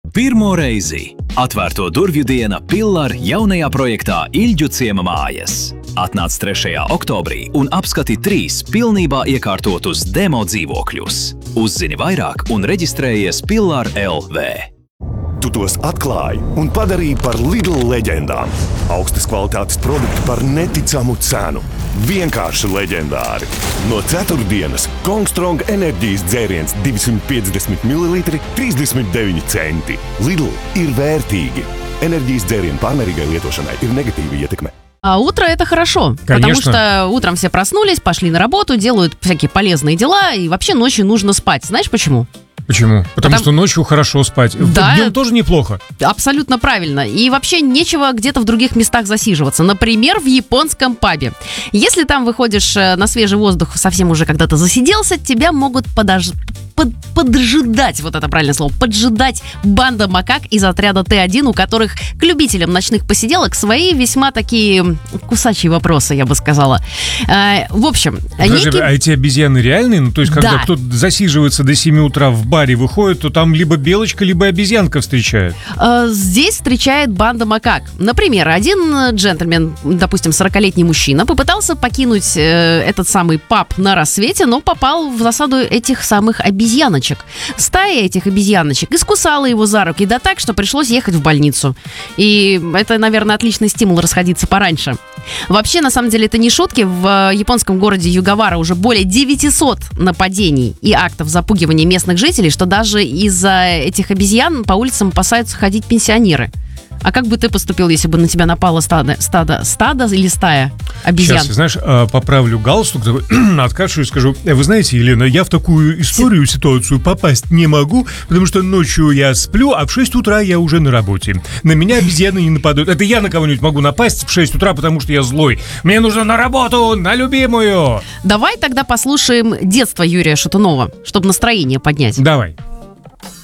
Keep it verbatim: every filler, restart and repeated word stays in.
Pirmo reizi atvērto durvju diena Pillar jaunajā projektā Ilģu ciema mājas. Atnāc trešajā oktobrī un apskati trīs pilnībā iekārtotus demo dzīvokļus. Uzzini vairāk un reģistrējies Pillar L V. Tu tos atklāji un padarīji par Lidl leģendām. Augstas kvalitātes produkti par neticamu cenu. Vienkārši leģendāri. No ceturtdienas Kongstrong enerģijas dzēriens divsimt piecdesmit mililitri trīsdesmit deviņi centi. Lidl ir vērtīgi. Enerģijas dzērienu pārmērīgai lietošanai ir negatīva ietekme. А утро – это хорошо, Конечно. потому что утром все проснулись, пошли на работу, делают всякие полезные дела, и вообще ночью нужно спать. Знаешь почему? Почему? Потому, Потому что ночью хорошо спать. Да. Днем тоже неплохо. Абсолютно правильно. И вообще нечего где-то в других местах засиживаться. Например, в японском пабе. Если там выходишь на свежий воздух, совсем уже когда-то засиделся, тебя могут подож... под... поджидать, вот это правильное слово, поджидать банда макак из отряда Т один, у которых к любителям ночных посиделок свои весьма такие кусачие вопросы, я бы сказала. А, в общем... Подожди, некий... а эти обезьяны реальные? Ну, то есть, когда Да. кто-то засиживается до семи утра в баре, выходит, то там либо белочка, либо обезьянка встречает. Э, Здесь встречает банда макак. Например, один джентльмен, допустим, сорокалетний мужчина, попытался покинуть э, этот самый паб на рассвете, но попал в засаду этих самых обезьяночек. Стая этих обезьяночек искусала его за руки, да так, что пришлось ехать в больницу. И это, наверное, отличный стимул расходиться пораньше. Вообще, на самом деле, это не шутки. В японском городе Югавара уже более девятисот нападений и актов запугивания местных жителей, что даже из-за этих обезьян по улицам опасаются ходить пенсионеры. А как бы ты поступил, если бы на тебя напало стадо, стадо, стадо или стая обезьян? Сейчас, знаешь, а, поправлю галстук, такой, откашу и скажу: вы знаете, Елена, я в такую историю, ситуацию попасть не могу, потому что ночью я сплю, а в шесть утра я уже на работе. На меня обезьяны не нападают. Это я на кого-нибудь могу напасть в шесть утра, потому что я злой. Мне нужно на работу, на любимую. Давай тогда послушаем детство Юрия Шатунова, чтобы настроение поднять. Давай.